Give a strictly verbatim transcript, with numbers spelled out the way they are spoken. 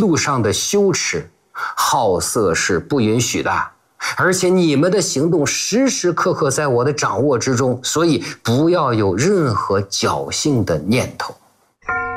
路上的羞耻，好色是不允许的。而且你们的行动时时刻刻在我的掌握之中，所以不要有任何侥幸的念头。